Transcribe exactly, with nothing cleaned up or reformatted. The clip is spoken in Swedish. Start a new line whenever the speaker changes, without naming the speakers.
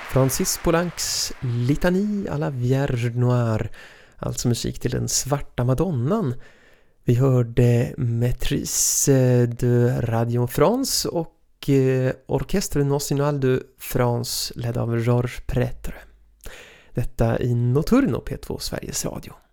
Francis Poulencs Litanie à la Vierge Noire, alltså musik till den svarta madonnan. Vi hörde Maîtrise de Radio France och eh, Orchestre National de France ledd av Georges Prêtre. Detta i Notturno P två Sveriges Radio.